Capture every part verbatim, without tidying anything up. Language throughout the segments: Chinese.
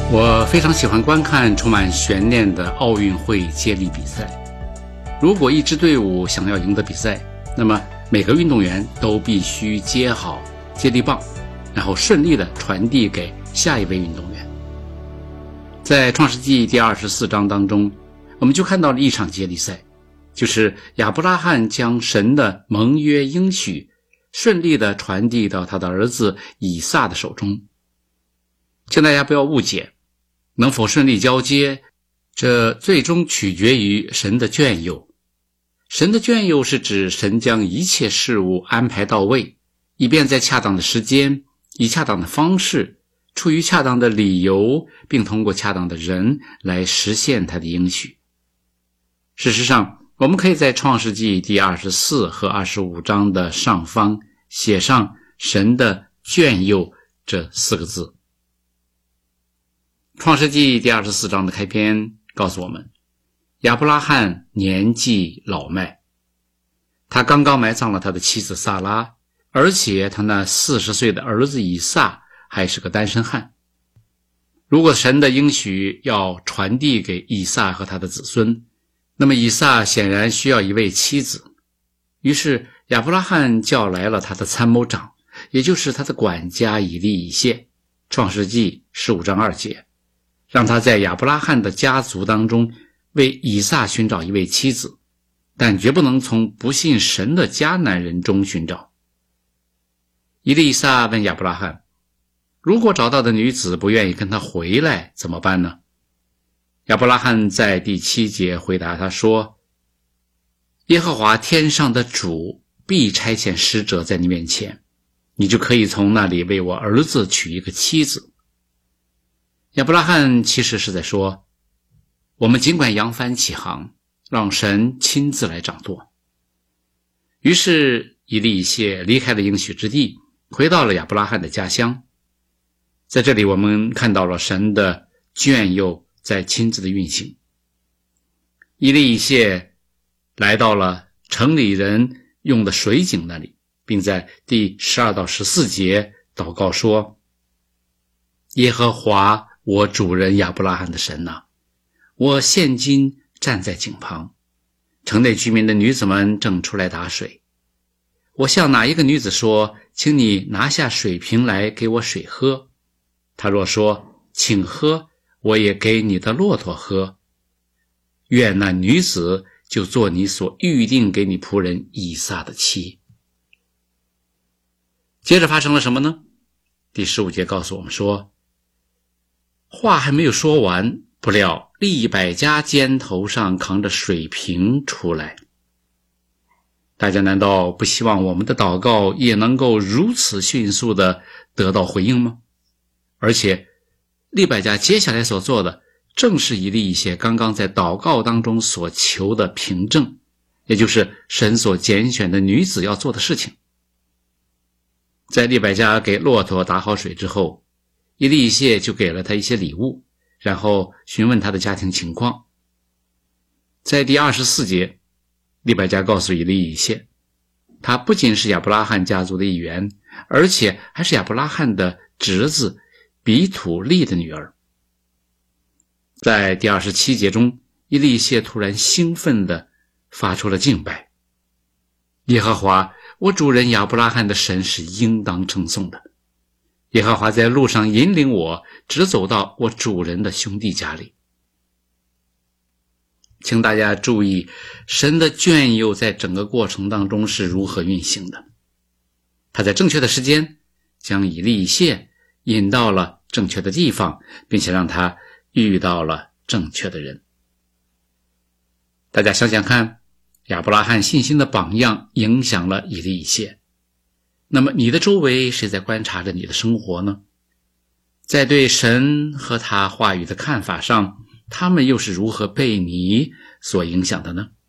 我非常喜欢观看充满悬念的奥运会接力比赛。如果一支队伍想要赢得比赛，那么每个运动员都必须接好接力棒，然后顺利地传递给下一位运动员。在创世纪第二十四章当中，我们就看到了一场接力赛，就是亚伯拉罕将神的盟约应许顺利地传递到他的儿子以撒的手中。请大家不要误解，能否顺利交接，这最终取决于神的眷佑。神的眷佑是指神将一切事物安排到位，以便在恰当的时间，以恰当的方式，出于恰当的理由，并通过恰当的人来实现他的应许。事实上，我们可以在创世纪第二十四和二十五章的上方写上神的眷佑这四个字。创世纪第二十四章的开篇告诉我们，亚伯拉罕年纪老迈，他刚刚埋葬了他的妻子撒拉，而且他那四十岁的儿子以撒还是个单身汉。如果神的应许要传递给以撒和他的子孙，那么以撒显然需要一位妻子。于是亚伯拉罕叫来了他的参谋长，也就是他的管家以利以谢，创世纪十五章二节，让他在亚伯拉罕的家族当中为以撒寻找一位妻子，但绝不能从不信神的迦南人中寻找。以利以撒问亚伯拉罕，如果找到的女子不愿意跟他回来怎么办呢？亚伯拉罕在第七节回答他说，耶和华天上的主必差遣使者在你面前，你就可以从那里为我儿子娶一个妻子。亚伯拉罕其实是在说，我们尽管扬帆起航，让神亲自来掌舵。于是以利以谢离开了应许之地，回到了亚伯拉罕的家乡。在这里我们看到了神的眷佑在亲自的运行。以利以谢来到了城里人用的水井那里，并在第十二到十四节祷告说，耶和华我主人亚伯拉罕的神哪，我现今站在井旁，城内居民的女子们正出来打水。我向哪一个女子说，请你拿下水瓶来给我水喝，她若说请喝，我也给你的骆驼喝，愿那女子就做你所预定给你仆人以撒的妻。接着发生了什么呢？第十五节告诉我们说，话还没有说完，不料利百加肩头上扛着水瓶出来。大家难道不希望我们的祷告也能够如此迅速地得到回应吗？而且利百加接下来所做的正是以利以谢刚刚在祷告当中所求的凭证，也就是神所拣选的女子要做的事情。在利百加给骆驼打好水之后，以利以谢就给了他一些礼物，然后询问他的家庭情况。在第二十四节，利百加告诉以利以谢，他不仅是亚伯拉罕家族的一员，而且还是亚伯拉罕的侄子比土利的女儿。在第二十七节中，以利以谢突然兴奋地发出了敬拜，耶和华我主人亚伯拉罕的神是应当称颂的，耶和华在路上引领我，直走到我主人的兄弟家里。请大家注意，神的眷佑在整个过程当中是如何运行的。他在正确的时间将以利以谢引到了正确的地方，并且让他遇到了正确的人。大家想想看，亚伯拉罕信心的榜样影响了以利以谢。那么你的周围谁在观察着你的生活呢？在对神和他话语的看法上，他们又是如何被你所影响的呢？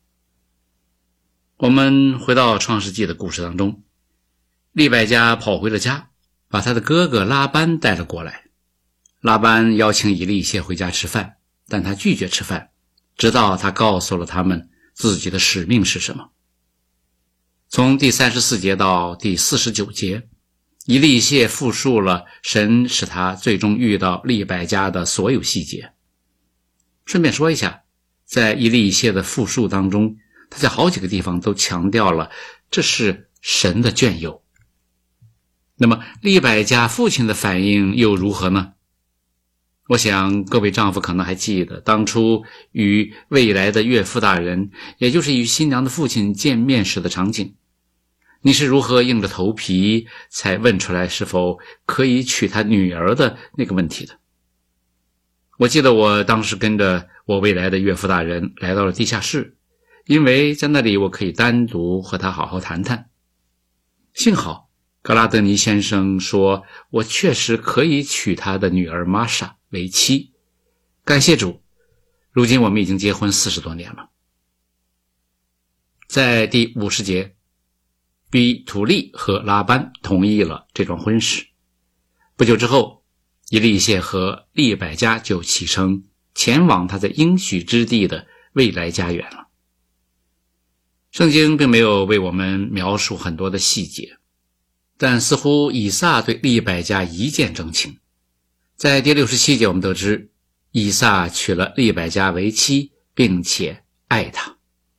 我们回到创世纪的故事当中，利百加跑回了家，把他的哥哥拉班带了过来。拉班邀请以利以谢回家吃饭，但他拒绝吃饭，直到他告诉了他们自己的使命是什么。从第三十四节到第四十九节， 以利以谢复述了神使他最终遇到利百加的所有细节。顺便说一下，在以利以谢的复述当中，他在好几个地方都强调了这是神的眷佑。那么利百加父亲的反应又如何呢？我想各位丈夫可能还记得，当初与未来的岳父大人，也就是与新娘的父亲见面时的场景。你是如何硬着头皮才问出来是否可以娶他女儿的那个问题的？我记得我当时跟着我未来的岳父大人来到了地下室，因为在那里我可以单独和他好好谈谈。幸好格拉德尼先生说我确实可以娶他的女儿玛莎为妻，感谢主，如今我们已经结婚四十多年了。在第五十节，比土利和拉班同意了这桩婚事。不久之后，以利以谢和利百加就启程前往他在应许之地的未来家园了。圣经并没有为我们描述很多的细节，但似乎以撒对利百加一见钟情。在第六十七节我们得知，以撒娶了利百加为妻，并且爱她。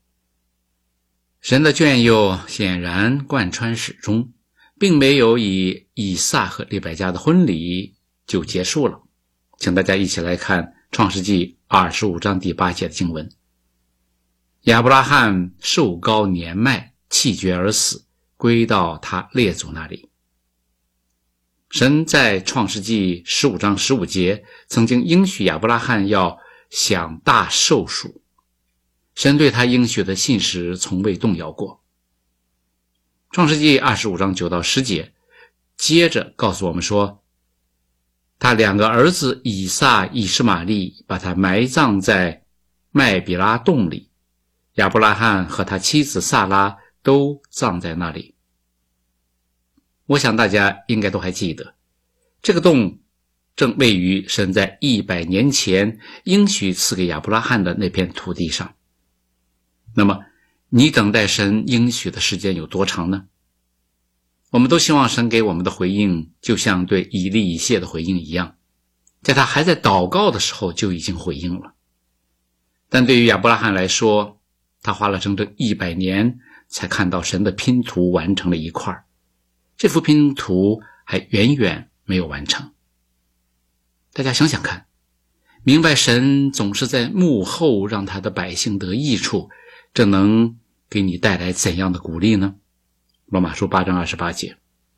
神的眷佑显然贯穿始终，并没有以以撒和利百加的婚礼就结束了。请大家一起来看创世纪二十五章第八节的经文。亚伯拉罕寿高年迈，气绝而死，归到他列祖那里。神在创世纪十五章十五节曾经应许亚伯拉罕要享大寿数，神对他应许的信实从未动摇过。创世纪二十五章九到十节接着告诉我们说，他两个儿子以撒、以实玛利把他埋葬在麦比拉洞里，亚伯拉罕和他妻子萨拉都葬在那里。我想大家应该都还记得，这个洞正位于神在一百年前应许赐给亚伯拉罕的那片土地上。那么你等待神应许的时间有多长呢？我们都希望神给我们的回应就像对以利以谢的回应一样，在他还在祷告的时候就已经回应了。但对于亚伯拉罕来说，他花了整整一百年才看到神的拼图完成了一块，这幅拼图还远远没有完成。大家想想看，明白神总是在幕后让他的百姓得益处，这能给你带来怎样的鼓励呢？罗马书八章二十八节。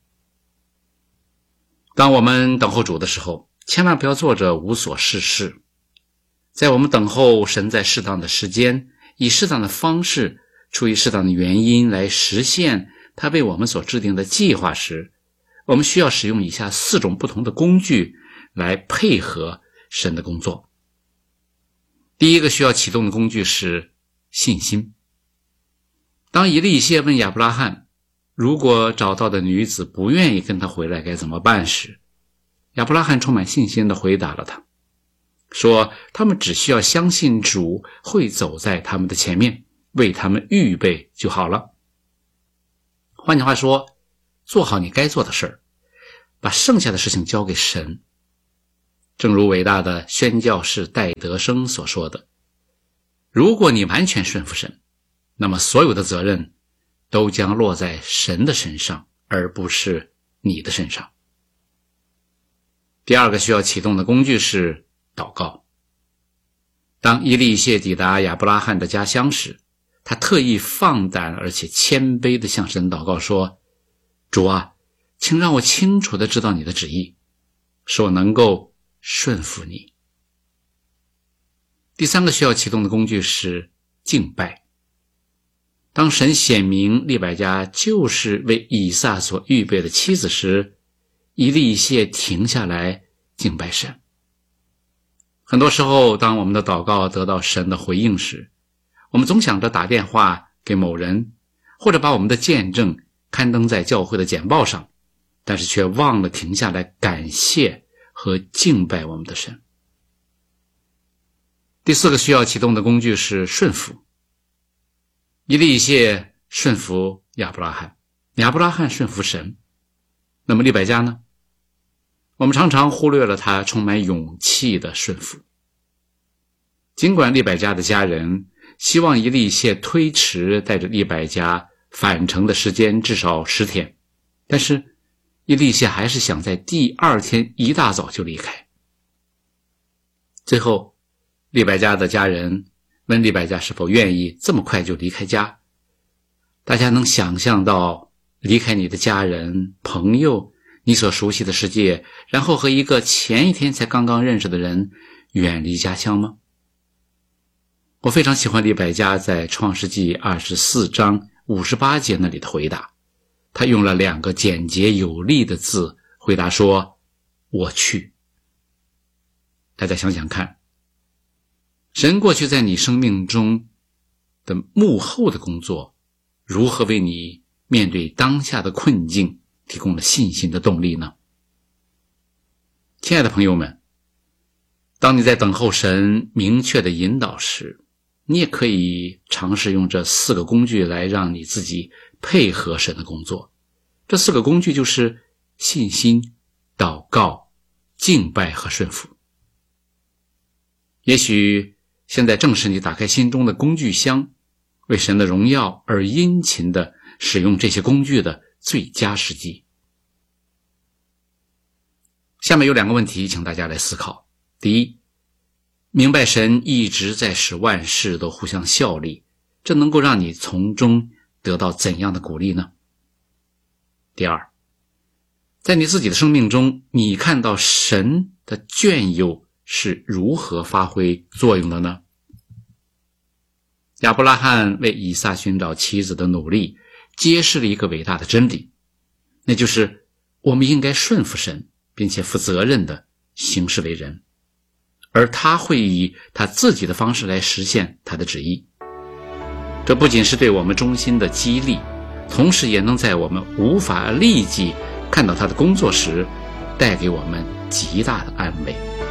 当我们等候主的时候，千万不要坐着无所事事。在我们等候神在适当的时间，以适当的方式，出于适当的原因来实现他为我们所制定的计划时，我们需要使用以下四种不同的工具来配合神的工作。第一个需要启动的工具是信心。当以利以谢问亚伯拉罕，如果找到的女子不愿意跟他回来该怎么办时，亚伯拉罕充满信心地回答了他，说他们只需要相信主会走在他们的前面，为他们预备就好了。换句话说，做好你该做的事儿，把剩下的事情交给神。正如伟大的宣教士戴德生所说的，如果你完全顺服神，那么所有的责任都将落在神的身上，而不是你的身上。第二个需要启动的工具是祷告。当以利以谢抵达亚伯拉罕的家乡时，他特意放胆而且谦卑地向神祷告说，主啊，请让我清楚地知道你的旨意，使我能够顺服你。第三个需要启动的工具是敬拜。当神显明利百加就是为以撒所预备的妻子时，以利以谢停下来敬拜神。很多时候，当我们的祷告得到神的回应时，我们总想着打电话给某人，或者把我们的见证刊登在教会的简报上，但是却忘了停下来感谢和敬拜我们的神。第四个需要启动的工具是顺服。以利以谢顺服亚伯拉罕，亚伯拉罕顺服神。 那么利百加呢？我们常常忽略了他充满勇气的顺服。尽管利百加的家人希望以利谢推迟带着利百加返程的时间至少十天，但是以利谢还是想在第二天一大早就离开。最后利百加的家人问利百加是否愿意这么快就离开家。大家能想象到离开你的家人、朋友，你所熟悉的世界，然后和一个前一天才刚刚认识的人远离家乡吗？我非常喜欢利百加在创世纪二十四章五十八节那里的回答，他用了两个简洁有力的字回答说，我去。大家想想看，神过去在你生命中的幕后的工作，如何为你面对当下的困境提供了信心的动力呢？亲爱的朋友们，当你在等候神明确的引导时，你也可以尝试用这四个工具来让你自己配合神的工作。这四个工具就是信心、祷告、敬拜和顺服。也许现在正是你打开心中的工具箱，为神的荣耀而殷勤地使用这些工具的最佳时机。下面有两个问题请大家来思考。第一，明白神一直在使万事都互相效力，这能够让你从中得到怎样的鼓励呢？第二，在你自己的生命中，你看到神的眷佑是如何发挥作用的呢？亚伯拉罕为以撒寻找妻子的努力揭示了一个伟大的真理，那就是我们应该顺服神，并且负责任地行事为人，而他会以他自己的方式来实现他的旨意。这不仅是对我们忠心的激励，同时也能在我们无法立即看到他的工作时带给我们极大的安慰。